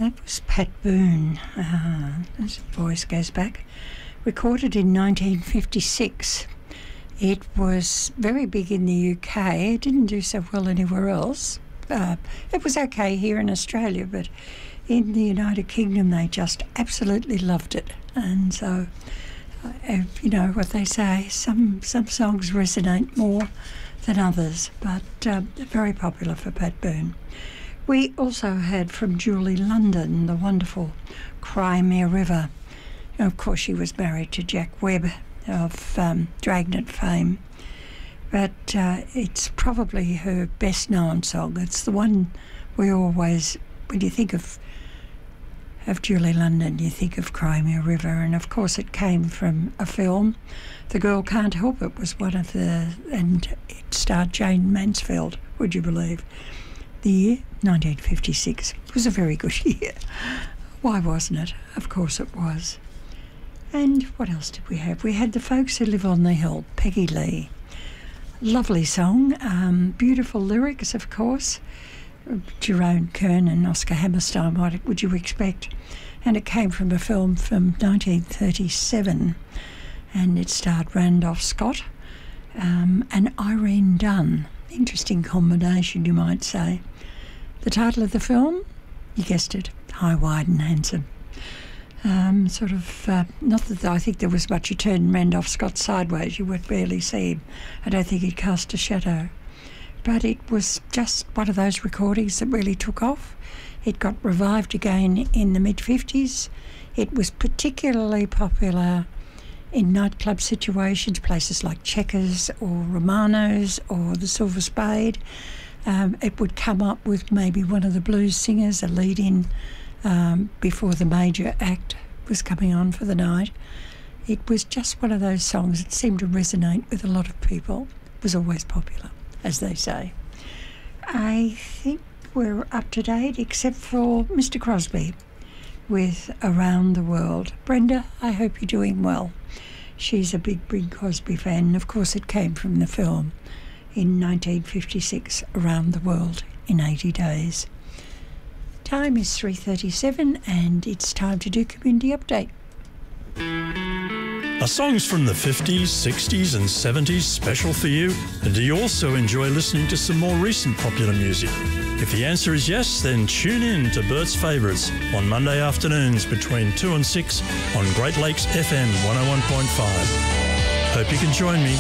That was Pat Boone. His voice goes back. Recorded in 1956. It was very big in the UK. It didn't do so well anywhere else. It was okay here in Australia, but in the United Kingdom they just absolutely loved it. And so, you know what they say, some songs resonate more than others, but very popular for Pat Boone. We also had from Julie London the wonderful Cry Me a River. Of course, she was married to Jack Webb of Dragnet fame, but it's probably her best known song. It's the one we always, when you think of Julie London, you think of Cry Me a River, and of course it came from a film, The Girl Can't Help It was one of and it starred Jane Mansfield, would you believe. The year 1956 was a very good year. Why wasn't it? Of course it was. And what else did we have? We had The Folks Who Live on the Hill, Peggy Lee. Lovely song, beautiful lyrics, of course. Jerome Kern and Oscar Hammerstein, what would you expect? And it came from a film from 1937, and it starred Randolph Scott and Irene Dunne. Interesting combination, you might say. The title of the film, you guessed it, High, Wide and Handsome. Not that I think there was much. You turn Randolph Scott sideways, you would barely see him. I don't think he'd cast a shadow. But it was just one of those recordings that really took off. It got revived again in the mid-50s. It was particularly popular in nightclub situations, places like Checkers or Romano's or the Silver Spade. It would come up with maybe one of the blues singers, a lead-in before the major act was coming on for the night. It was just one of those songs that seemed to resonate with a lot of people. It was always popular, as they say. I think we're up to date, except for Mr. Crosby with Around the World. Brenda, I hope you're doing well. She's a big Bing Crosby fan, and of course it came from the film in 1956, Around the World in 80 Days. Time is 3:37 and it's time to do Community Update. Are songs from the 50s, 60s and 70s special for you? And do you also enjoy listening to some more recent popular music? If the answer is yes, then tune in to Bert's Favourites on Monday afternoons between 2 and 6 on Great Lakes FM 101.5. Hope you can join me.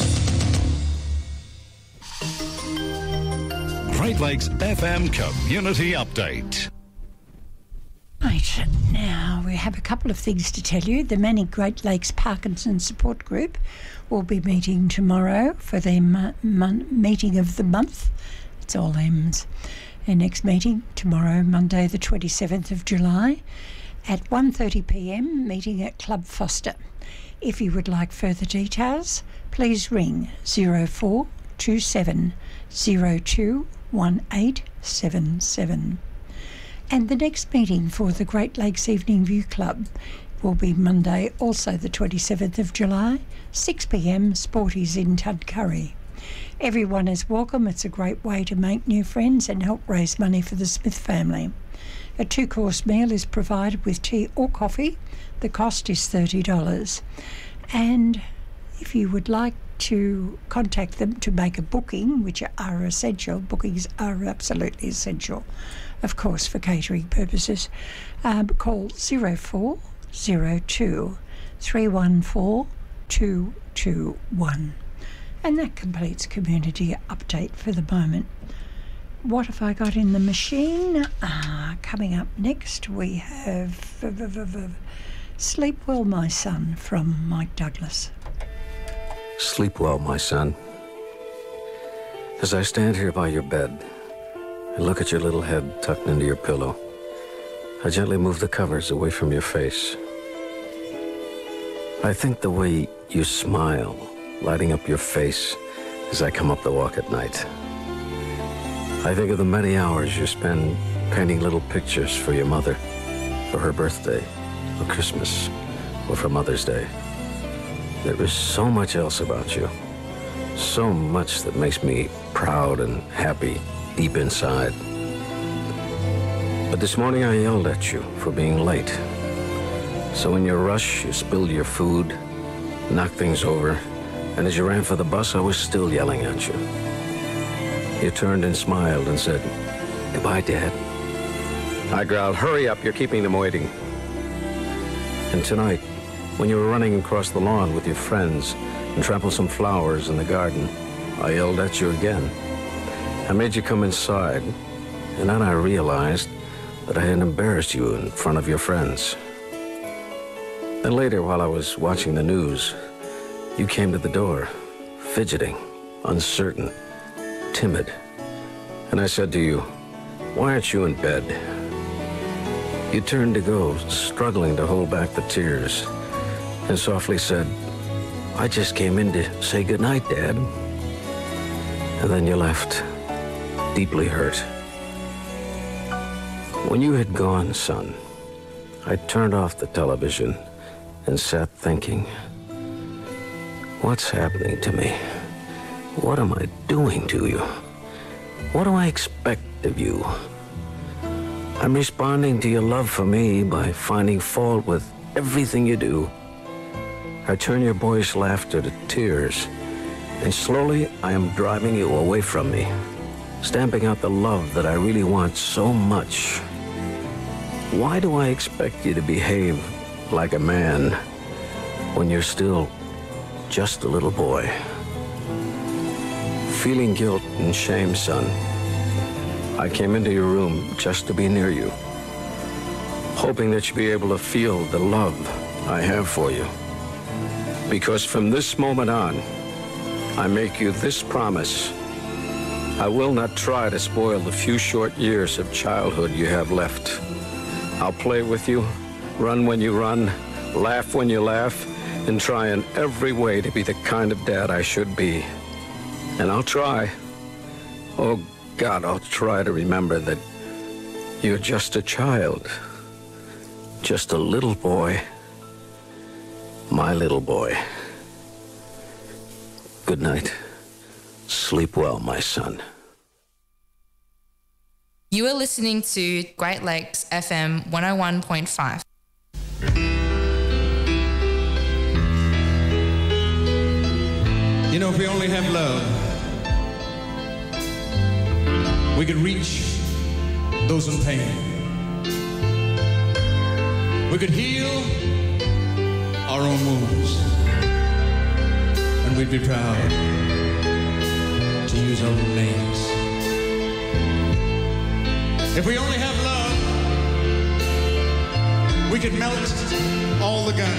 Great Lakes FM Community Update. Right, now we have a couple of things to tell you. The Manning Great Lakes Parkinson's Support Group will be meeting tomorrow for their meeting of the month. It's all M's. Their next meeting tomorrow, Monday the 27th of July at 1:30pm, meeting at Club Foster. If you would like further details, please ring 0427 02 1877. And the next meeting for the Great Lakes Evening View Club will be Monday, also the 27th of July, 6pm, Sporties in Tudcurry. Everyone is welcome. It's a great way to make new friends and help raise money for the Smith family. A 2-course meal is provided with tea or coffee. The cost is $30. And if you would like to contact them to make a booking, which are essential, bookings are absolutely essential, of course, for catering purposes, call 0402 314 221. And that completes Community Update for the moment. What have I got in the machine? Coming up next, we have Sleep Well, My Son from Mike Douglas. Sleep well, my son. As I stand here by your bed and look at your little head tucked into your pillow, I gently move the covers away from your face. I think the way you smile, lighting up your face as I come up the walk at night. I think of the many hours you spend painting little pictures for your mother, for her birthday, for Christmas, or for Mother's Day. There is so much else about you, so much that makes me proud and happy deep inside. But this morning I yelled at you for being late. So in your rush, you spilled your food, knocked things over, and as you ran for the bus, I was still yelling at you. You turned and smiled and said, "Goodbye, Dad." I growled, "Hurry up, you're keeping them waiting." And tonight, when you were running across the lawn with your friends and trampled some flowers in the garden, I yelled at you again. I made you come inside, and then I realized that I had embarrassed you in front of your friends. Then later, while I was watching the news, you came to the door, fidgeting, uncertain, timid. And I said to you, "Why aren't you in bed?" You turned to go, struggling to hold back the tears, and softly said, "I just came in to say goodnight, Dad." And then you left, deeply hurt. When you had gone, son, I turned off the television and sat thinking, what's happening to me? What am I doing to you? What do I expect of you? I'm responding to your love for me by finding fault with everything you do. I turn your boyish laughter to tears, and slowly I am driving you away from me, stamping out the love that I really want so much. Why do I expect you to behave like a man when you're still just a little boy? Feeling guilt and shame, son, I came into your room just to be near you, hoping that you'd be able to feel the love I have for you. Because from this moment on, I make you this promise. I will not try to spoil the few short years of childhood you have left. I'll play with you, run when you run, laugh when you laugh, and try in every way to be the kind of dad I should be. And I'll try. Oh, God, I'll try to remember that you're just a child. Just a little boy. My little boy. Good night. Sleep well, my son. You are listening to Great Lakes FM 101.5. You know, if we only have love, we could reach those in pain. We could heal our own wounds. And we'd be proud to use our own names. If we only have love, we could melt all the guns.